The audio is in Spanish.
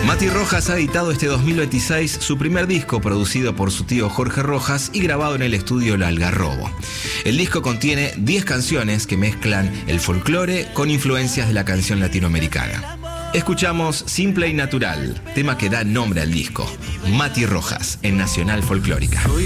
Mati Rojas ha editado este 2026 su primer disco producido por su tío Jorge Rojas y grabado en el estudio El Algarrobo. El disco contiene 10 canciones que mezclan el folclore con influencias de la canción latinoamericana. Escuchamos Simple y Natural, tema que da nombre al disco. Mati Rojas en Nacional Folclórica.